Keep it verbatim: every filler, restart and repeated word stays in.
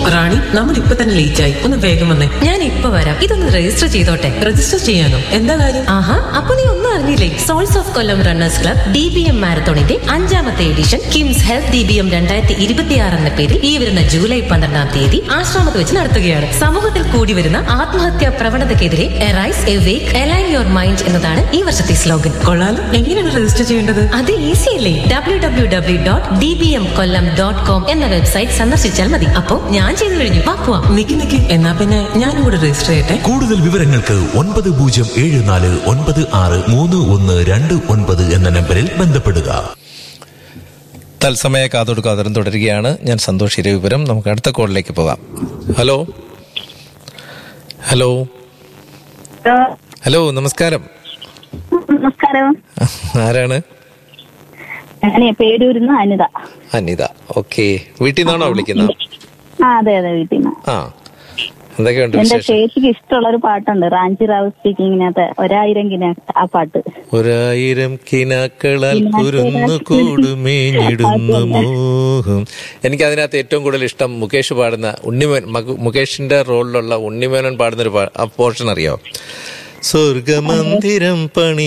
റാണി, നമ്മൾ ഇപ്പൊ തന്നെ ലേറ്റ് ആയി, ഒന്ന് വേഗം വന്നേ. ഞാൻ ഇപ്പൊ വരാം, ഇതൊന്ന് രജിസ്റ്റർ ചെയ്തോട്ടെ. രജിസ്റ്റർ ചെയ്യാനോ? എന്താ കാര്യം? ആഹാ, അപ്പൊ നീ ഒന്നും അറിഞ്ഞില്ലേ? Souls of Kollam runners club D B M മാരത്തോണിന്റെ അഞ്ചാമത്തെ edition KIMS health D B M രണ്ടായിരത്തി ഇരുപത്തിയാറ് എന്ന പേരിൽ ഈ വരുന്ന ജൂലൈ പന്ത്രണ്ടാം തീയതി ആശ്രമത്ത് വെച്ച് നടത്തുകയാണ്. സമൂഹത്തിൽ കൂടി വരുന്ന ആത്മഹത്യാ പ്രവണതയ്ക്കെതിരെ arise awake align your mind എന്നതാണ് ഈ വർഷത്തെ സ്ലോഗൻ. കൊള്ളാലോ. എങ്ങനെയാണ് രജിസ്റ്റർ ചെയ്യേണ്ടത്? അത് ഈസി അല്ലേ? W W W dot D B M കൊല്ലം ഡോട്ട് കോം എന്ന വെബ്സൈറ്റ് സന്ദർശിച്ചാൽ മതി. അപ്പോ ഞാൻ ചെയ്തു കഴിഞ്ഞു. വാ, നിക്ക് നിക്ക്, എന്നാ പിന്നെ ഞാനും കൂടെ രജിസ്റ്റർ ചെയ്യട്ടെ. കൂടുതൽ വിവരങ്ങൾക്ക് ഒൻപത് പൂജ്യം ഏഴ് നാല് ഒൻപത് ആറ് മൂന്ന് ഒന്ന് രണ്ട് ഒൻപത് എന്ന നമ്പറിൽ ബന്ധപ്പെടുക. തത്സമയ കാതൊടുക്കാതരം തുടരുകയാണ്. ഞാൻ സന്തോഷ് ഇരവിപുരം. നമുക്ക് അടുത്ത കോളിലേക്ക് പോകാം. ഹലോ ഹലോ ഹലോ നമസ്കാരം. നമസ്കാരം. ആരാണ്? പേരൂരിന്ന് അനിത. അനിത, ഓക്കെ. വീട്ടിൽ നിന്നാണോ വിളിക്കുന്നത്? ആ അതെ അതെ, വീട്ടിൽ നിന്ന്. ആ, എന്തൊക്കെയുണ്ട് എന്റെ വിശേഷം? ചേച്ചിക്ക് ഇഷ്ടമുള്ള ഒരു പാട്ടുണ്ട്, റാഞ്ചി റാവു സ്പീക്കിങ്ങിനകത്ത് ഒരായിരം കിന ആ പാട്ട്. ഒരായിരം കിനാക്കളാൽ കുരുന്നു കൂടുമേഞ്ഞിടുന്നു മോഹം. എനിക്ക് അതിനകത്ത് ഏറ്റവും കൂടുതൽ ഇഷ്ടം മുകേഷ് പാടുന്ന ഉണ്ണിമേൻ മുകേഷിന്റെ റോളിലുള്ള ഉണ്ണിമേനോൻ പാടുന്ന ഒരു പോർഷൻ അറിയാം. സ്വർഗമന്ദിരം പണി